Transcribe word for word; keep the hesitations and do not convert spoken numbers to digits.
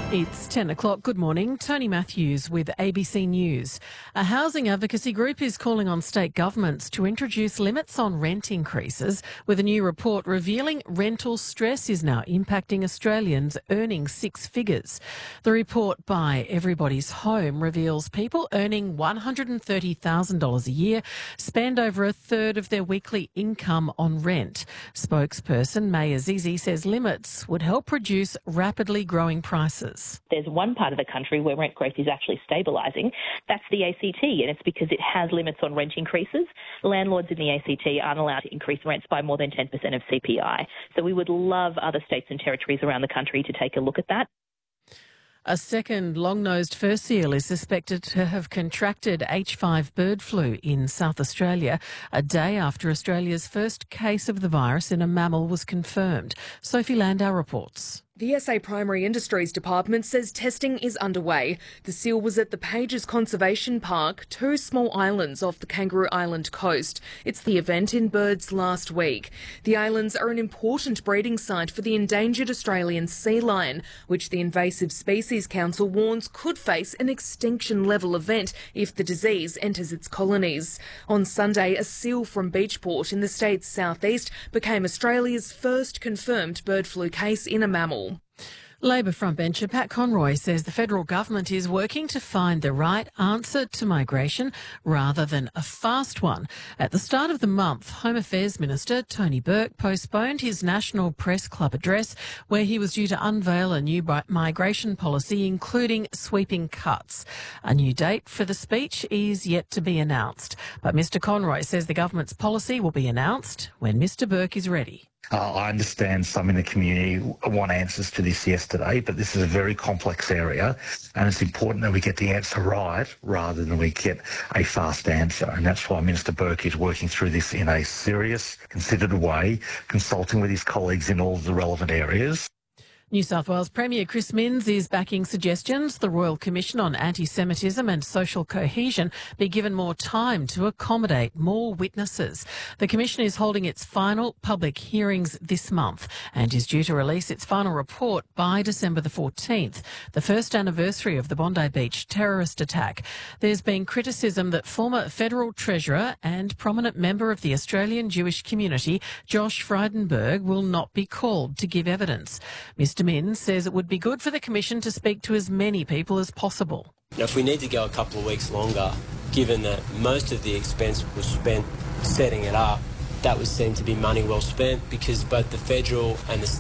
It's ten o'clock. Good morning. Tony Matthews with A B C News. A housing advocacy group is calling on state governments to introduce limits on rent increases, with a new report revealing rental stress is now impacting Australians earning six figures. The report by Everybody's Home reveals people earning one hundred thirty thousand dollars a year spend over a third of their weekly income on rent. Spokesperson May Azizi says limits would help reduce rapidly growing prices. There's one part of the country where rent growth is actually stabilising. That's the A C T, and it's because it has limits on rent increases. Landlords in the A C T aren't allowed to increase rents by more than ten percent of C P I. So we would love other states and territories around the country to take a look at that. A second long-nosed fur seal is suspected to have contracted H five bird flu in South Australia, a day after Australia's first case of the virus in a mammal was confirmed. Sophie Landau reports. The S A Primary Industries Department says testing is underway. The seal was at the Pages Conservation Park, two small islands off the Kangaroo Island coast. It's the event in birds last week. The islands are an important breeding site for the endangered Australian sea lion, which the Invasive Species Council warns could face an extinction-level event if the disease enters its colonies. On Sunday, a seal from Beachport in the state's southeast became Australia's first confirmed bird flu case in a mammal. Labor frontbencher Pat Conroy says the federal government is working to find the right answer to migration rather than a fast one. At the start of the month, Home Affairs Minister Tony Burke postponed his National Press Club address, where he was due to unveil a new migration policy, including sweeping cuts. A new date for the speech is yet to be announced, but Mr Conroy says the government's policy will be announced when Mr Burke is ready. Uh, I understand some in the community want answers to this yesterday, but this is a very complex area, and it's important that we get the answer right rather than we get a fast answer. And that's why Minister Burke is working through this in a serious, considered way, consulting with his colleagues in all of the relevant areas. New South Wales Premier Chris Minns is backing suggestions the Royal Commission on Anti-Semitism and Social Cohesion be given more time to accommodate more witnesses. The Commission is holding its final public hearings this month and is due to release its final report by December the fourteenth, the first anniversary of the Bondi Beach terrorist attack. There's been criticism that former Federal Treasurer and prominent member of the Australian Jewish community, Josh Frydenberg, will not be called to give evidence. Mister Minns says it would be good for the Commission to speak to as many people as possible. Now, if we need to go a couple of weeks longer, given that most of the expense was spent setting it up, that would seem to be money well spent, because both the federal and the